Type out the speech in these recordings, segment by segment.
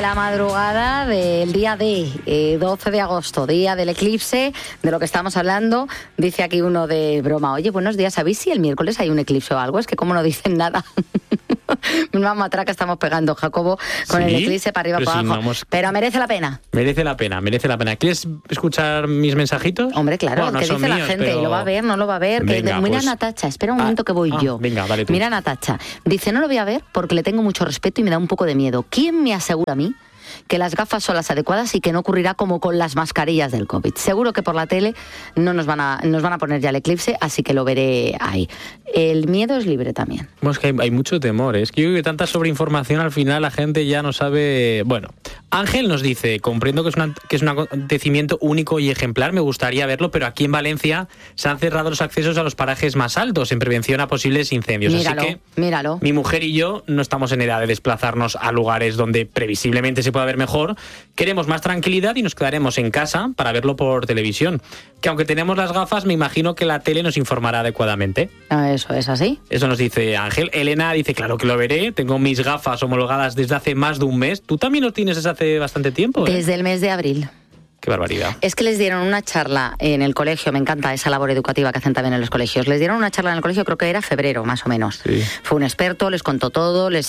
la madrugada del día 12 de agosto, día del eclipse, de lo que estamos hablando. Dice aquí uno de broma, oye, buenos días, ¿sabéis si el miércoles hay un eclipse o algo? Es que como no dicen nada. Una matraca estamos pegando, Jacobo, con el eclipse para arriba, para abajo. Pero merece la pena. Merece la pena. ¿Quieres escuchar mis mensajitos? Hombre, claro, bueno, no ¿qué dice míos, la gente? pero... ¿Lo va a ver? ¿No lo va a ver? Venga, mira pues... Natacha, espera un momento que voy yo. Venga, vale tú. Mira Natacha, dice, no lo voy a ver porque le tengo mucho respeto y me da un poco de miedo. ¿Quién me asegura a mí que las gafas son las adecuadas y que no ocurrirá como con las mascarillas del COVID? Seguro que por la tele no nos van a poner ya el eclipse, así que lo veré ahí. El miedo es libre también. Bueno, es que hay mucho temor. Es que yo creo que tanta sobreinformación al final la gente ya no sabe... Bueno, Ángel nos dice, comprendo que es un acontecimiento único y ejemplar, me gustaría verlo, pero aquí en Valencia se han cerrado los accesos a los parajes más altos en prevención a posibles incendios. Míralo. Mi mujer y yo no estamos en edad de desplazarnos a lugares donde previsiblemente se pueda ver mejor. Queremos más tranquilidad y nos quedaremos en casa para verlo por televisión. Que aunque tenemos las gafas, me imagino que la tele nos informará adecuadamente. Eso es así. Eso nos dice Ángel. Elena dice, claro que lo veré, tengo mis gafas homologadas desde hace más de un mes. ¿Tú también lo tienes desde hace bastante tiempo? Desde el mes de abril. Qué barbaridad. Es que les dieron una charla en el colegio, me encanta esa labor educativa que hacen también en los colegios. Les dieron una charla en el colegio, creo que era febrero, más o menos. Sí. Fue un experto, les contó todo, lo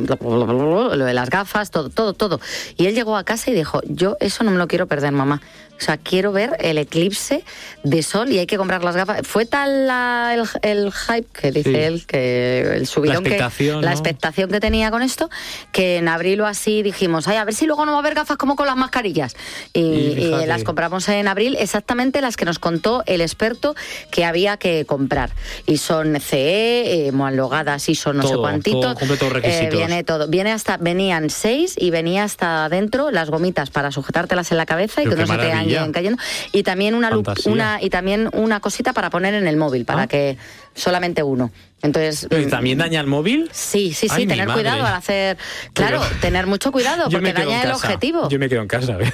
de las gafas, todo. Y él llegó a casa y dijo, yo eso no me lo quiero perder, mamá. O sea, quiero ver el eclipse de sol y hay que comprar las gafas. Fue tal el hype que dice él, que el subidón, la expectación que tenía con esto, que en abril o así dijimos, a ver si luego no va a haber gafas como con las mascarillas. Y las compramos en abril, exactamente las que nos contó el experto que había que comprar. Y son CE, homologadas y son no sé cuantitos. Todo requisitos. Viene todo. Venían 6 y venía hasta dentro las gomitas para sujetártelas en la cabeza y que no se te vayan cayendo. Y también una cosita para poner en el móvil, para que solamente uno. Entonces, ¿también daña el móvil? Sí, tener cuidado al hacer... Claro, tener mucho cuidado, porque daña el objetivo. Yo me quedo en casa, ¿ves?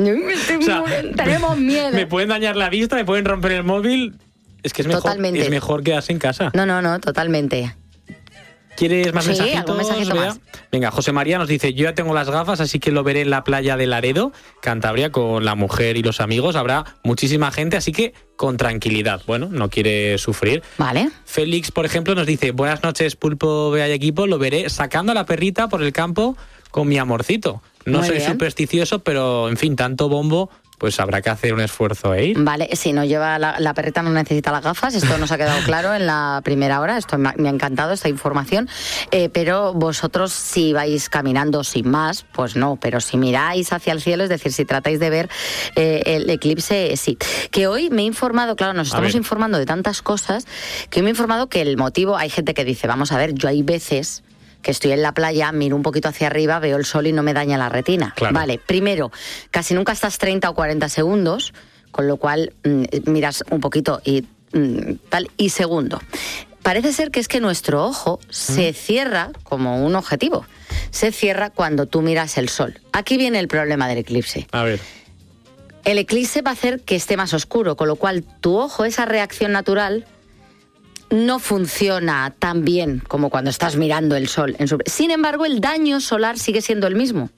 Tenemos miedo. Me pueden dañar la vista, me pueden romper el móvil. Es que es mejor quedarse en casa. No, totalmente. ¿Quieres más mensajitos? Algún mensajito más. Venga, José María nos dice, yo ya tengo las gafas, así que lo veré en la playa de Laredo, Cantabria, con la mujer y los amigos. Habrá muchísima gente, así que con tranquilidad. Bueno, no quiere sufrir. Vale. Félix, por ejemplo, nos dice, buenas noches, Pulpo, Bea y equipo, lo veré sacando a la perrita por el campo con mi amorcito. No soy supersticioso, pero, en fin, tanto bombo... Pues habrá que hacer un esfuerzo e ir. Vale, si no lleva la perrita no necesita las gafas, esto nos ha quedado claro en la primera hora, esto me ha encantado esta información, pero vosotros si vais caminando sin más, pues no, pero si miráis hacia el cielo, es decir, si tratáis de ver el eclipse, sí. Que hoy me he informado, claro, nos estamos informando de tantas cosas, que hoy me he informado que el motivo, hay gente que dice, vamos a ver, yo hay veces... que estoy en la playa, miro un poquito hacia arriba, veo el sol y no me daña la retina. Claro. Vale, primero, casi nunca estás 30 o 40 segundos, con lo cual miras un poquito y tal. Y segundo, parece ser que es que nuestro ojo se cierra como un objetivo. Se cierra cuando tú miras el sol. Aquí viene el problema del eclipse. A ver. El eclipse va a hacer que esté más oscuro, con lo cual tu ojo, esa reacción natural... no funciona tan bien como cuando estás mirando el sol. Sin embargo, el daño solar sigue siendo el mismo.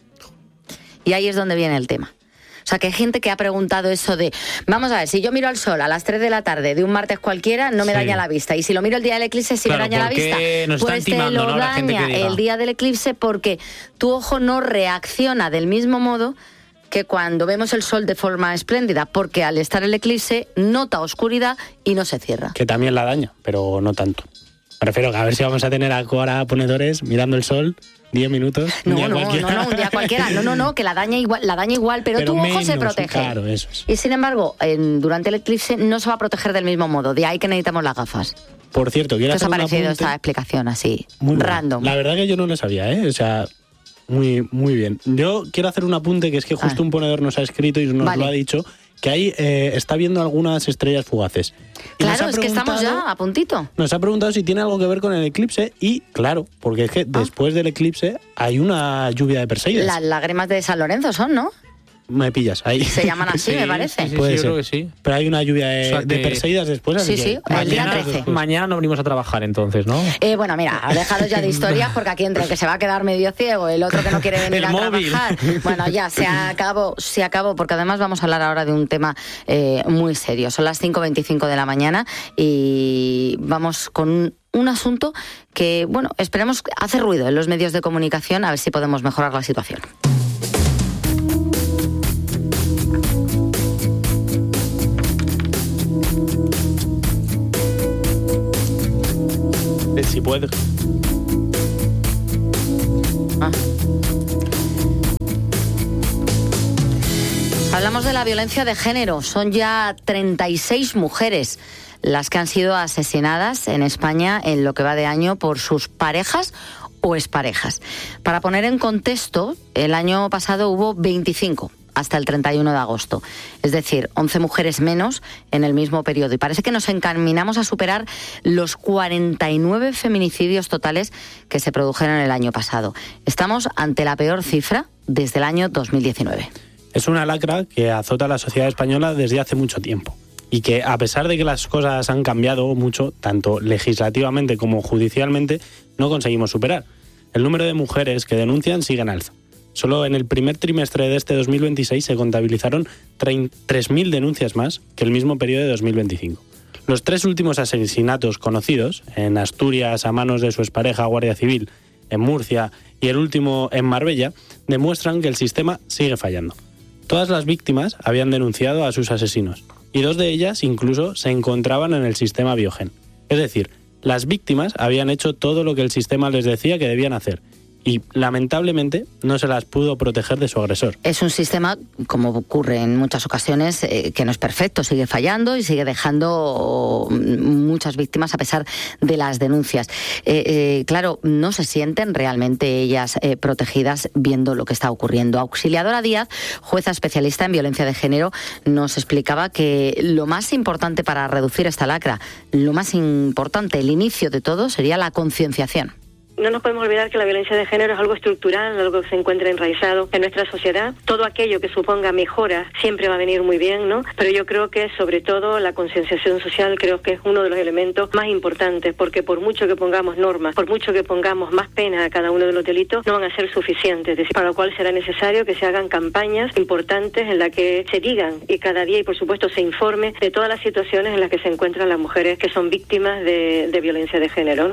Y ahí es donde viene el tema. O sea, que hay gente que ha preguntado eso de, vamos a ver, si yo miro al sol a las 3 de la tarde de un martes cualquiera, no me daña la vista. Y si lo miro el día del eclipse, sí me daña la vista. Pues te lo daña el día del eclipse porque tu ojo no reacciona del mismo modo que cuando vemos el sol de forma espléndida, porque al estar el eclipse nota oscuridad y no se cierra. Que también la daña, pero no tanto. Me refiero a ver si vamos a tener ahora ponedores mirando el sol 10 minutos. Un día cualquiera. No, que la daña igual, pero tu ojo se protege. Claro, eso es. Y sin embargo, durante el eclipse no se va a proteger del mismo modo, de ahí que necesitamos las gafas. Por cierto, quiero hacer un apunte. ¿Qué os ha parecido esta explicación así, muy random? La verdad que yo no lo sabía, ¿eh? O sea... Muy, muy bien. Yo quiero hacer un apunte, que es que justo un ponedor nos ha escrito y nos lo ha dicho, que ahí está viendo algunas estrellas fugaces. Y claro, es que estamos ya a puntito. Nos ha preguntado si tiene algo que ver con el eclipse y, claro, porque es que después del eclipse hay una lluvia de Perseides. Las lágrimas de San Lorenzo son, ¿no? me pillas ahí. Se llaman así, me parece. Sí, Puede yo ser. creo que sí. Pero hay una lluvia de Perseidas después. Sí, así sí, que el día 13. Mañana no venimos a trabajar entonces, ¿no? Bueno, mira, dejaros ya de historias porque aquí entre el que se va a quedar medio ciego, el otro que no quiere venir El a móvil. trabajar. Bueno, ya se acabó, porque además vamos a hablar ahora de un tema muy serio. Son las 5:25 de la mañana y vamos con un asunto que, bueno, esperemos hace ruido en los medios de comunicación, a ver si podemos mejorar la situación. Si puede. Hablamos de la violencia de género. Son ya 36 mujeres las que han sido asesinadas en España en lo que va de año por sus parejas o exparejas. Para poner en contexto, el año pasado hubo 25 hasta el 31 de agosto. Es decir, 11 mujeres menos en el mismo periodo. Y parece que nos encaminamos a superar los 49 feminicidios totales que se produjeron el año pasado. Estamos ante la peor cifra desde el año 2019. Es una lacra que azota a la sociedad española desde hace mucho tiempo. Y que, a pesar de que las cosas han cambiado mucho, tanto legislativamente como judicialmente, no conseguimos superar. El número de mujeres que denuncian sigue en alza. Solo en el primer trimestre de este 2026 se contabilizaron 3.000 denuncias más que el mismo periodo de 2025. Los 3 últimos asesinatos conocidos, en Asturias a manos de su expareja Guardia Civil, en Murcia y el último en Marbella, demuestran que el sistema sigue fallando. Todas las víctimas habían denunciado a sus asesinos y 2 de ellas incluso se encontraban en el sistema Biogen. Es decir, las víctimas habían hecho todo lo que el sistema les decía que debían hacer y, lamentablemente, no se las pudo proteger de su agresor. Es un sistema, como ocurre en muchas ocasiones, que no es perfecto, sigue fallando y sigue dejando muchas víctimas a pesar de las denuncias. Claro, no se sienten realmente ellas protegidas viendo lo que está ocurriendo. Auxiliadora Díaz, jueza especialista en violencia de género, nos explicaba que lo más importante para reducir esta lacra, lo más importante, el inicio de todo, sería la concienciación. No nos podemos olvidar que la violencia de género es algo estructural, algo que se encuentra enraizado en nuestra sociedad. Todo aquello que suponga mejora siempre va a venir muy bien, ¿no? Pero yo creo que sobre todo la concienciación social creo que es uno de los elementos más importantes, porque por mucho que pongamos normas, por mucho que pongamos más pena a cada uno de los delitos, no van a ser suficientes, es decir, para lo cual será necesario que se hagan campañas importantes en las que se digan y cada día y por supuesto se informe de todas las situaciones en las que se encuentran las mujeres que son víctimas de violencia de género, ¿no?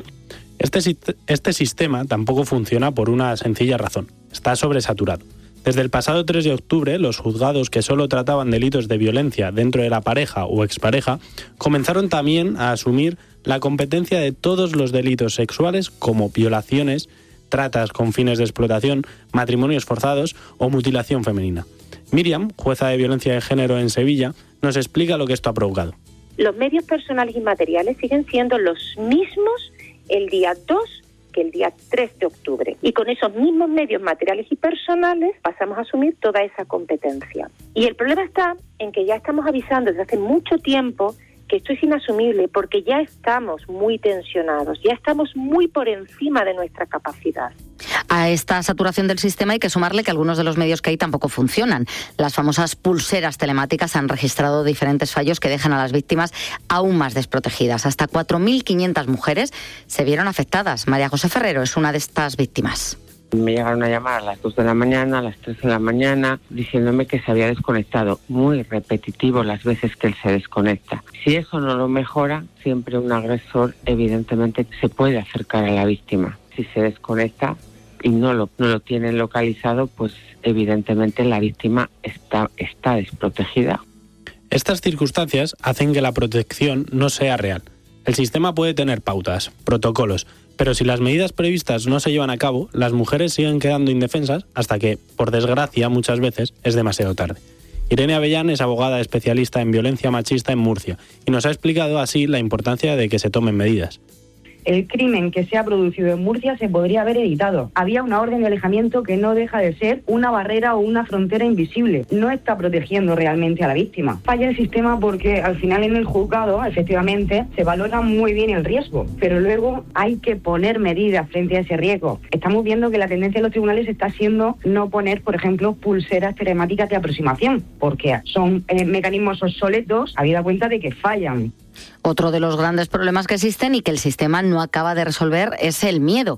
Este sistema tampoco funciona por una sencilla razón. Está sobresaturado. Desde el pasado 3 de octubre, los juzgados que solo trataban delitos de violencia dentro de la pareja o expareja comenzaron también a asumir la competencia de todos los delitos sexuales como violaciones, tratas con fines de explotación, matrimonios forzados o mutilación femenina. Miriam, jueza de violencia de género en Sevilla, nos explica lo que esto ha provocado. Los medios personales y materiales siguen siendo los mismos el día 2 que el día 3 de octubre. Y con esos mismos medios materiales y personales pasamos a asumir toda esa competencia. Y el problema está en que ya estamos avisando desde hace mucho tiempo que esto es inasumible porque ya estamos muy tensionados, ya estamos muy por encima de nuestra capacidad. A esta saturación del sistema hay que sumarle que algunos de los medios que hay tampoco funcionan. Las famosas pulseras telemáticas han registrado diferentes fallos que dejan a las víctimas aún más desprotegidas. Hasta 4.500 mujeres se vieron afectadas. María José Ferrero es una de estas víctimas. Me llegaron a llamar a las 2 de la mañana, a las 3 de la mañana, diciéndome que se había desconectado. Muy repetitivo las veces que él se desconecta. Si eso no lo mejora, siempre un agresor evidentemente se puede acercar a la víctima. Si se desconecta y no lo tienen localizado, pues evidentemente la víctima está desprotegida. Estas circunstancias hacen que la protección no sea real. El sistema puede tener pautas, protocolos, pero si las medidas previstas no se llevan a cabo, las mujeres siguen quedando indefensas hasta que, por desgracia, muchas veces es demasiado tarde. Irene Avellán es abogada especialista en violencia machista en Murcia y nos ha explicado así la importancia de que se tomen medidas. el crimen que se ha producido en Murcia se podría haber evitado. Había una orden de alejamiento que no deja de ser una barrera o una frontera invisible. No está protegiendo realmente a la víctima. Falla el sistema porque al final en el juzgado, efectivamente, se valora muy bien el riesgo, pero luego hay que poner medidas frente a ese riesgo. Estamos viendo que la tendencia de los tribunales está siendo no poner, por ejemplo, pulseras telemáticas de aproximación, porque son mecanismos obsoletos, habida cuenta de que fallan. Otro de los grandes problemas que existen y que el sistema no acaba de resolver es el miedo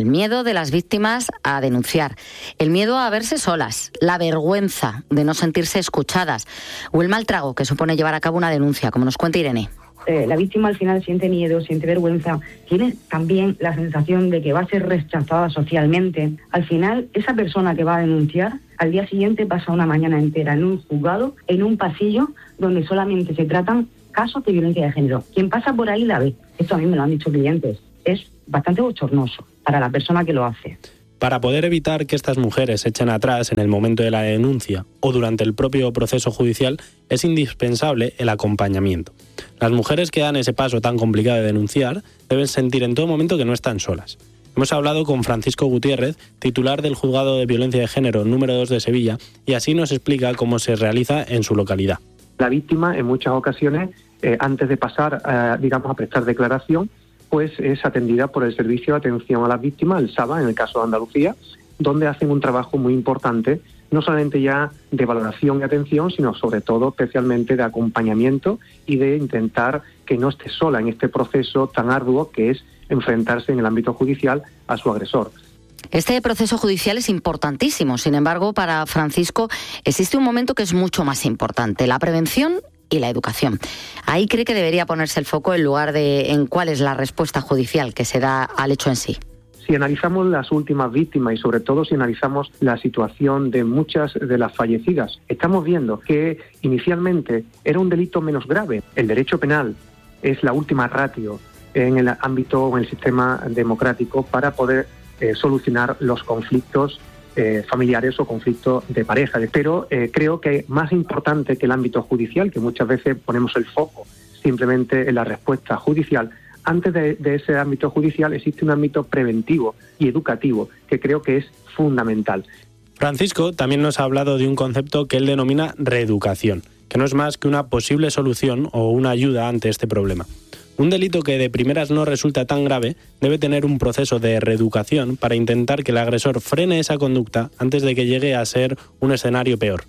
de las víctimas a denunciar, el miedo a verse solas, la vergüenza de no sentirse escuchadas o el mal trago que supone llevar a cabo una denuncia, como nos cuenta Irene. La víctima al final siente miedo, siente vergüenza, tiene también la sensación de que va a ser rechazada socialmente. Al final, esa persona que va a denunciar, al día siguiente pasa una mañana entera en un juzgado, en un pasillo, donde solamente se tratan casos de violencia de género. Quien pasa por ahí la ve. Esto a mí me lo han dicho clientes. Es bastante bochornoso para la persona que lo hace. Para poder evitar que estas mujeres se echen atrás en el momento de la denuncia o durante el propio proceso judicial, es indispensable el acompañamiento. Las mujeres que dan ese paso tan complicado de denunciar deben sentir en todo momento que no están solas. Hemos hablado con Francisco Gutiérrez, titular del Juzgado de Violencia de Género número 2 de Sevilla, y así nos explica cómo se realiza en su localidad. La víctima, en muchas ocasiones, antes de pasar, a prestar declaración, pues es atendida por el Servicio de Atención a las Víctimas, el SAVA, en el caso de Andalucía, donde hacen un trabajo muy importante, no solamente ya de valoración y atención, sino sobre todo especialmente de acompañamiento y de intentar que no esté sola en este proceso tan arduo que es enfrentarse en el ámbito judicial a su agresor. Este proceso judicial es importantísimo, sin embargo, para Francisco existe un momento que es mucho más importante, la prevención y la educación. Ahí cree que debería ponerse el foco en lugar de en cuál es la respuesta judicial que se da al hecho en sí. Si analizamos las últimas víctimas y sobre todo si analizamos la situación de muchas de las fallecidas, estamos viendo que inicialmente era un delito menos grave. El derecho penal es la última ratio en el ámbito, en el sistema democrático para poder solucionar los conflictos familiares o conflictos de pareja. Pero creo que más importante que el ámbito judicial, que muchas veces ponemos el foco simplemente en la respuesta judicial, antes de ese ámbito judicial existe un ámbito preventivo y educativo que creo que es fundamental. Francisco también nos ha hablado de un concepto que él denomina reeducación, que no es más que una posible solución o una ayuda ante este problema. Un delito que de primeras no resulta tan grave debe tener un proceso de reeducación para intentar que el agresor frene esa conducta antes de que llegue a ser un escenario peor.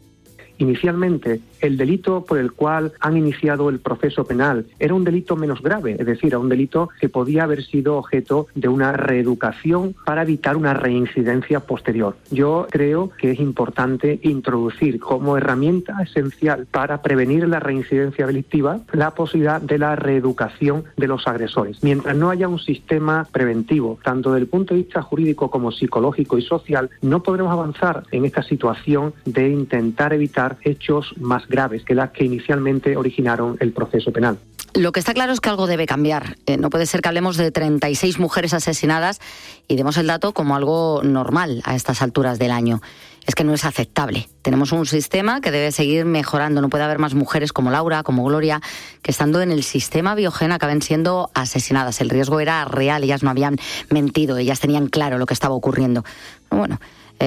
Inicialmente, el delito por el cual han iniciado el proceso penal era un delito menos grave, es decir, era un delito que podía haber sido objeto de una reeducación para evitar una reincidencia posterior. Yo creo que es importante introducir como herramienta esencial para prevenir la reincidencia delictiva la posibilidad de la reeducación de los agresores. Mientras no haya un sistema preventivo, tanto desde el punto de vista jurídico como psicológico y social, no podremos avanzar en esta situación de intentar evitar hechos más graves que las que inicialmente originaron el proceso penal. Lo que está claro es que algo debe cambiar. No puede ser que hablemos de 36 mujeres asesinadas y demos el dato como algo normal a estas alturas del año. Es que no es aceptable. Tenemos un sistema que debe seguir mejorando. No puede haber más mujeres como Laura, como Gloria, que estando en el sistema Biogen acaben siendo asesinadas. El riesgo era real, ellas no habían mentido, ellas tenían claro lo que estaba ocurriendo. Bueno,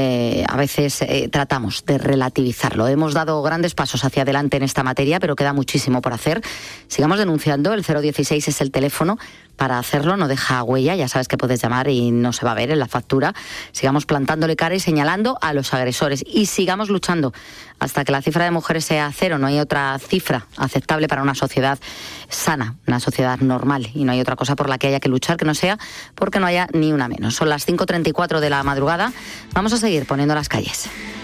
a veces tratamos de relativizarlo. Hemos dado grandes pasos hacia adelante en esta materia, pero queda muchísimo por hacer. Sigamos denunciando, el 016 es el teléfono para hacerlo, no deja huella, ya sabes que puedes llamar y no se va a ver en la factura. Sigamos plantándole cara y señalando a los agresores y sigamos luchando hasta que la cifra de mujeres sea cero. No hay otra cifra aceptable para una sociedad sana, una sociedad normal, y no hay otra cosa por la que haya que luchar que no sea porque no haya ni una menos. Son las 5:34 de la madrugada. Vamos a seguir poniendo las calles.